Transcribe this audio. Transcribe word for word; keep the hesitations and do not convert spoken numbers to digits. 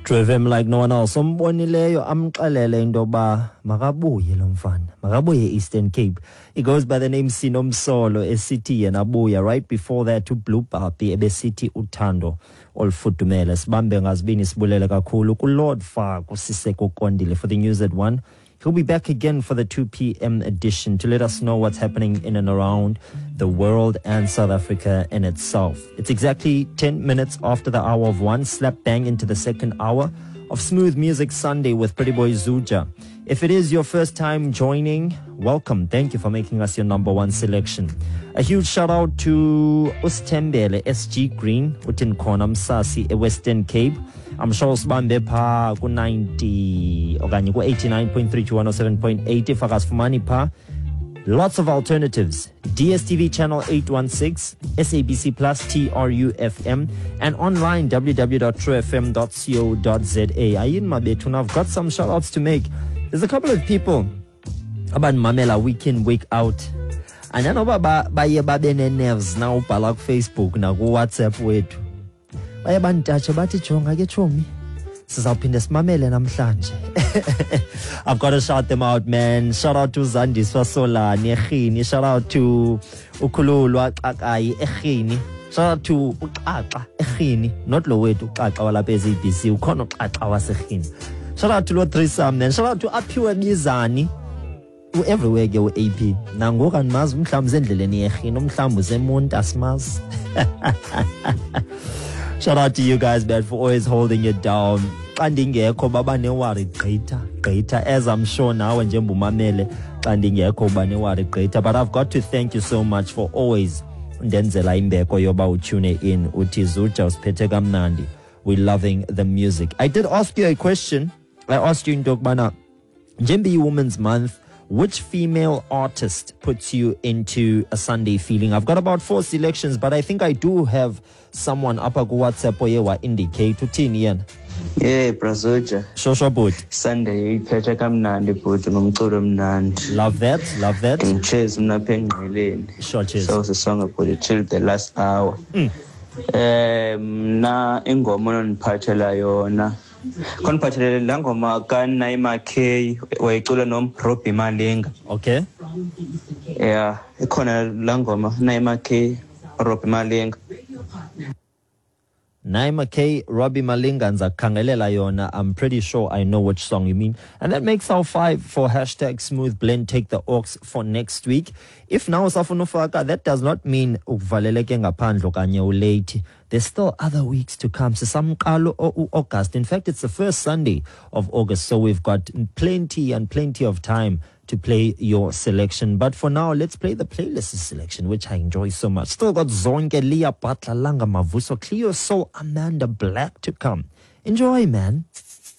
True F M like no one else. Sombonileyo amxelele into ba makabuye lo mfana. Makabuye Eastern Cape. He goes by the name Sinomsolo esithi yena abuya. Right before that to Blue Papi ebesithi uthando olufudumele. Sibambe ngazibini sibulele kakhulu ku Lord Fa kusiseko Kondile for the news at one. He'll be back again for the two p.m. edition to let us know what's happening in and around the world and South Africa in itself. It's exactly ten minutes after the hour of one, slap bang into the second hour of Smooth Music Sunday with Pretty Boy Zuja. If it is your first time joining, welcome. Thank you for making us your number one selection. A huge shout out to Ustembele S G Green, Utin Konam Sasi, a Western Cape. I'm sure Sbambe pa ku ninety okanye ku eighty-nine point three to one oh seven point eight fakas fumani pa. Lots of alternatives. D S T V channel eight one six, S A B C Plus, T R U F M, and online w w w dot true f m dot co dot z a. Ayin mabethu, I've got some shout outs to make. There's a couple of people about Mamela weekend week out. And I know ba baye babe ne nerves now ubhala ku Facebook na ku WhatsApp wethu. Baye bantatshe bathi jonga ke chomi sizawuphinda simamele namhlanje. I've got to shout them out, man. Shout out to Zandiswa Solani ekhini. Shout out to Ukhululwa Xakayi ekhini. Shout out to uXaxa ekhini. Not lo wethu uXaxa walapha e-Z B C, ukhona uXaxa wasekhini. Shout out to Lo Threesome, man. Shout out to Aphiwe Mizani. Everywhere ke u-A P. Nangoku andimazi umhlawumbi endleleni ekhini, umhlawumbi usemonti asimazi. Shout out to you guys, man, for always holding it down. Xandingekho baba newari gqitha gqitha, as I'm sure nawe njengomamele xandingekho uba newari gqitha. But I've got to thank you so much for always ndenzela imbeko yoba utune in uthi Zuja usiphethe kamnandi. We're loving the music. I did ask you a question. I asked you into okubana njembe Women's Month, which female artist puts you into a Sunday feeling? I've got about four selections, but I think I do have someone up ku WhatsApp oye wa indicate uthini yena. Yeah, Brazoja. Shosho bud. Sunday iphethe kamnandi bud ngomculo mnandi. Love that, love that. Ngitshezi mina apha engqeleni. Sure, cheers. So the song about till the last hour. Mm. Eh mna ingoma oniphathela yona. Koniphathelele la ngoma ka Naima K wayicula nom Robbie Malinga. Okay. Yeah, ikhona la ngoma Naima K Robbie Malinga. Naima K, Robbie Malinga nzakhangelela yona. I'm pretty sure I know which song you mean. And that makes our five for hashtag Smooth Blend Take the Aux for next week. If now safunufaka, that does not mean ukuvaleleke ngaphandle kanye ulate. There's still other weeks to come. So some August. In fact, it's the first Sunday of August. So we've got plenty and plenty of time to play your selection. But for now, let's play the playlist selection, which I enjoy so much. Still got Zonke, Leah Butler, Langa Mavuso, Cleo Soul, Amanda Black to come. Enjoy, man.